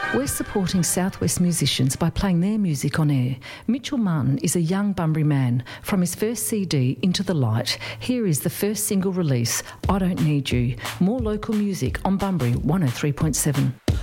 We're supporting Southwest musicians by playing their music on air. Mitchell Martin is a young Bunbury man. From his first CD, Into the Light, here is the first single release, I Don't Need You. More local music on Bunbury 103.7.